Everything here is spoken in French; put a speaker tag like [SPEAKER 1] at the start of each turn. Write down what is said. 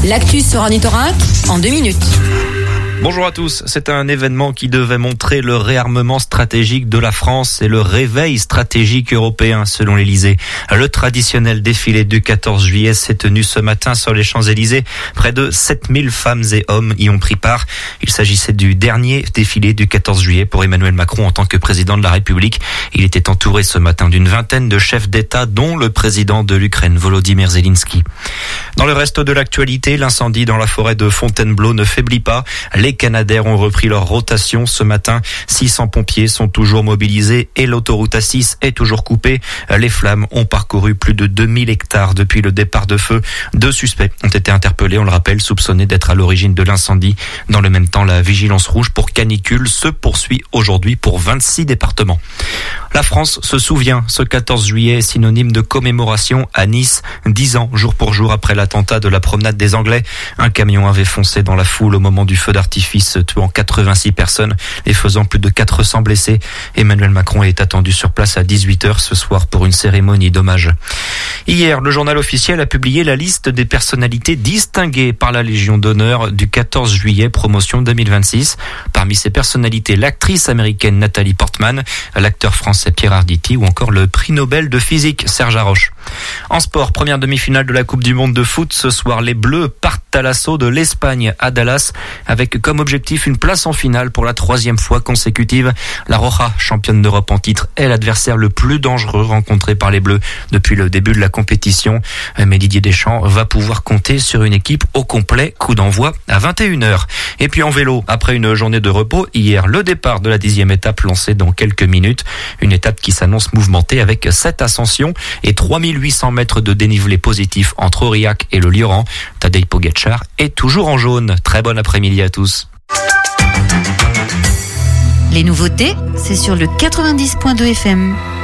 [SPEAKER 1] L'actu sur Ornithorynque en 2 minutes.
[SPEAKER 2] Bonjour à tous. C'est un événement qui devait montrer le réarmement stratégique de la France et le réveil stratégique européen, selon l'Élysée. Le traditionnel défilé du 14 juillet s'est tenu ce matin sur les Champs-Élysées. Près de 7000 femmes et hommes y ont pris part. Il s'agissait du dernier défilé du 14 juillet pour Emmanuel Macron en tant que président de la République. Il était entouré ce matin d'une vingtaine de chefs d'État, dont le président de l'Ukraine, Volodymyr Zelensky. Dans le reste de l'actualité, l'incendie dans la forêt de Fontainebleau ne faiblit pas. Les Canadaires ont repris leur rotation ce matin. 600 pompiers sont toujours mobilisés et l'autoroute A6 est toujours coupée. Les flammes ont parcouru plus de 2000 hectares depuis le départ de feu. 2 suspects ont été interpellés, on le rappelle, soupçonnés d'être à l'origine de l'incendie. Dans le même temps, la vigilance rouge pour canicule se poursuit aujourd'hui pour 26 départements. La France se souvient, ce 14 juillet est synonyme de commémoration à Nice. 10 ans, jour pour jour après l'attentat de la promenade des Anglais. Un camion avait foncé dans la foule au moment du feu d'artifice, tuant 86 personnes et faisant plus de 400 blessés. Emmanuel Macron est attendu sur place à 18h ce soir pour une cérémonie d'hommage. Hier, le journal officiel a publié la liste des personnalités distinguées par la Légion d'honneur du 14 juillet, promotion 2026. Parmi ces personnalités, l'actrice américaine Nathalie Portman, l'acteur français Pierre Arditi ou encore le prix Nobel de physique Serge Haroche. En sport, première demi-finale de la Coupe du Monde de foot. Ce soir, les Bleus partent à l'assaut de l'Espagne à Dallas avec comme objectif une place en finale pour la 3e fois consécutive. La Roja, championne d'Europe en titre, est l'adversaire le plus dangereux rencontré par les Bleus depuis le début de la compétition. Mais Didier Deschamps va pouvoir compter sur une équipe au complet. Coup d'envoi à 21h. Et puis en vélo, après une journée de repos, hier, le départ de la 10e étape lancée dans quelques minutes. Une étape qui s'annonce mouvementée avec 7 ascensions et 3800 mètres de dénivelé positif entre Aurillac et le Lioran. Tadej Pogačar est toujours en jaune. Très bon après-midi à tous.
[SPEAKER 1] Les nouveautés, c'est sur le 90.2 FM.